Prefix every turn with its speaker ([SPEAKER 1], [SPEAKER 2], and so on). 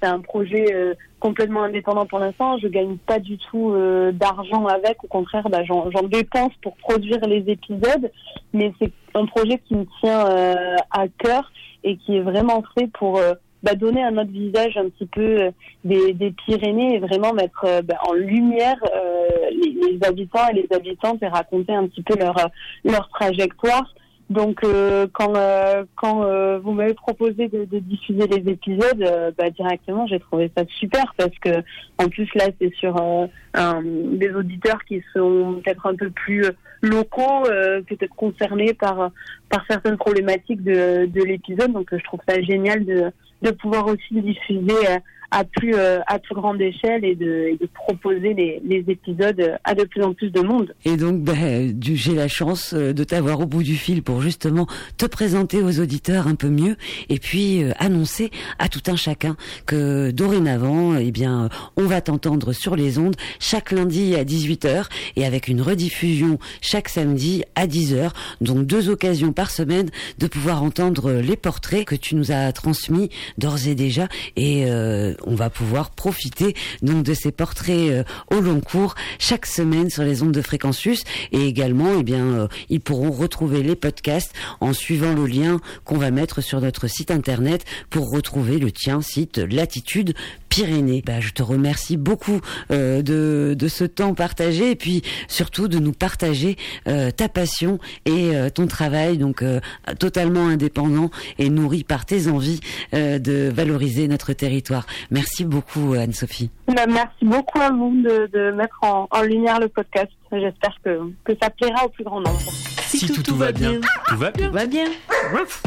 [SPEAKER 1] c'est un projet complètement indépendant pour l'instant. Je gagne pas du tout d'argent avec. Au contraire, j'en dépense pour produire les épisodes. Mais c'est un projet qui me tient à cœur et qui est vraiment fait pour donner un autre visage un petit peu des Pyrénées et vraiment mettre en lumière les habitants et les habitantes et raconter un petit peu leur trajectoire. Donc quand vous m'avez proposé de diffuser les épisodes, directement j'ai trouvé ça super parce que en plus là c'est sur des auditeurs qui sont peut-être un peu plus locaux, peut-être concernés par certaines problématiques de l'épisode. Donc je trouve ça génial de pouvoir aussi le diffuser à plus grande échelle et de proposer les épisodes à de plus en plus de monde.
[SPEAKER 2] Et donc j'ai la chance de t'avoir au bout du fil pour justement te présenter aux auditeurs un peu mieux et puis annoncer à tout un chacun que dorénavant on va t'entendre sur les ondes chaque lundi à 18h et avec une rediffusion chaque samedi à 10h, donc 2 occasions par semaine de pouvoir entendre les portraits que tu nous as transmis d'ores et déjà et on va pouvoir profiter donc de ces portraits au long cours chaque semaine sur les ondes de Fréquencius et également ils pourront retrouver les podcasts en suivant le lien qu'on va mettre sur notre site internet pour retrouver le tien site Latitude Pyrénées. Je te remercie beaucoup de ce temps partagé et puis surtout de nous partager ta passion et ton travail donc totalement indépendant et nourri par tes envies de valoriser notre territoire. Merci beaucoup Anne-Sophie.
[SPEAKER 1] Merci beaucoup à vous de mettre en lumière le podcast. J'espère que ça plaira au plus grand nombre.
[SPEAKER 3] Si tout va bien, tout va bien.
[SPEAKER 2] Tout va bien.